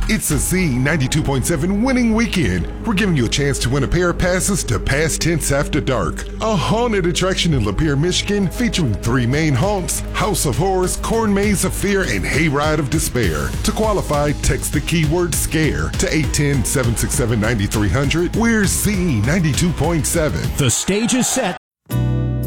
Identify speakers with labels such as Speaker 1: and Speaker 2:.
Speaker 1: It's a Z92.7 winning weekend. We're giving you a chance to win a pair of passes to Past Tense After Dark, a haunted attraction in Lapeer, Michigan, featuring 3 main haunts: House of Horrors, Corn Maze of Fear, and Hayride of Despair. To qualify, text the keyword SCARE to 810-767-9300. We're Z92.7.
Speaker 2: The stage is set